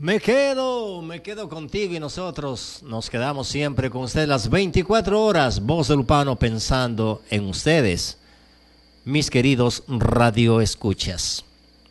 Me quedo contigo y nosotros nos quedamos siempre con ustedes las 24 horas. Voz del Lupano pensando en ustedes, mis queridos radioescuchas.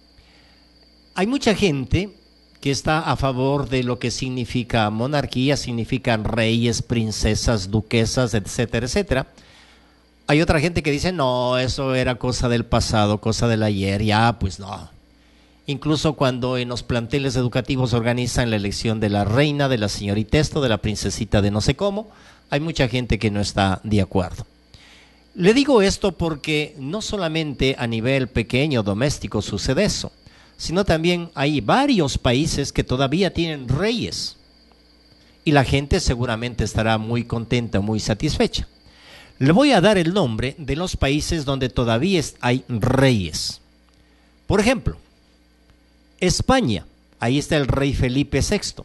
Hay mucha gente que está a favor de lo que significa monarquía, significan reyes, princesas, duquesas, etcétera, etcétera. Hay otra gente que dice, no, eso era cosa del pasado, cosa del ayer, ya, pues no. Incluso cuando en los planteles educativos organizan la elección de la reina, de la señorita esto, de la princesita de no sé cómo, hay mucha gente que no está de acuerdo. Le digo esto porque no solamente a nivel pequeño, doméstico, sucede eso, sino también hay varios países que todavía tienen reyes. Y la gente seguramente estará muy contenta, muy satisfecha. Le voy a dar el nombre de los países donde todavía hay reyes. Por ejemplo, España, ahí está el rey Felipe VI.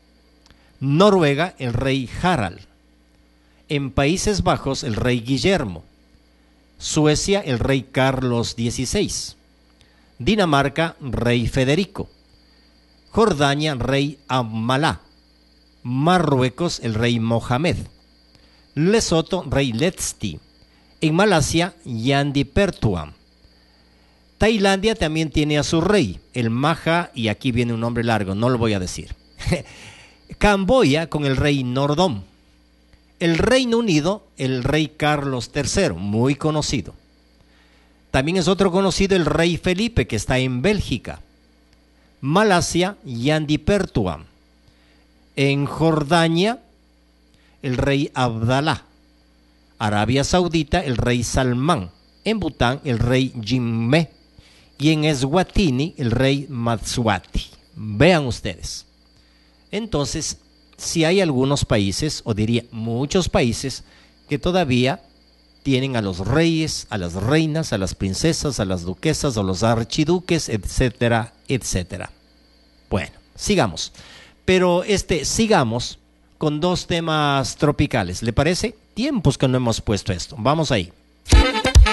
Noruega, el rey Harald. En Países Bajos, el rey Guillermo. Suecia, el rey Carlos XVI. Dinamarca, rey Federico. Jordania, rey Abmalá. Marruecos, el rey Mohamed. Lesoto, rey Letsti. En Malasia, Yandi Pertuam. Tailandia también tiene a su rey, el Maha, y aquí viene un nombre largo, no lo voy a decir. Camboya con el rey Nordom. El Reino Unido, el rey Carlos III, muy conocido. También es otro conocido el rey Felipe, que está en Bélgica. Malasia, Yandi Pertuam. En Jordania, el rey Abdalá. Arabia Saudita, el rey Salmán. En Bután, el rey Jimmeh. Y en Eswatini, el rey Matswati. Vean ustedes. Entonces, si hay algunos países, o diría muchos países, que todavía tienen a los reyes, a las reinas, a las princesas, a las duquesas, a los archiduques, etcétera, etcétera. Bueno, sigamos. Pero sigamos con dos temas tropicales. ¿Le parece? Tiempos que no hemos puesto esto. Vamos ahí.